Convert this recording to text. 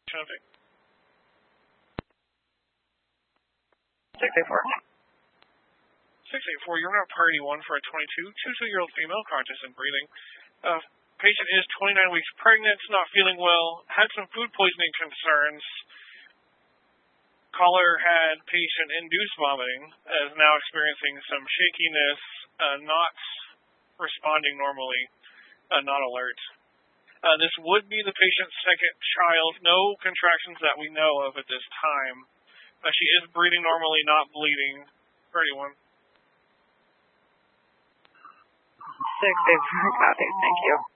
Traffic. 684. 684, you're on priority 1 for a 22-year-old female, conscious and breathing. Patient is 29 weeks pregnant, not feeling well, had some food poisoning concerns. Caller had patient-induced vomiting, is now experiencing some shakiness, not responding normally, not alert. This would be the patient's second child, no contractions that we know of at this time. She is breathing normally, not bleeding. 31. 684, copy, thank you.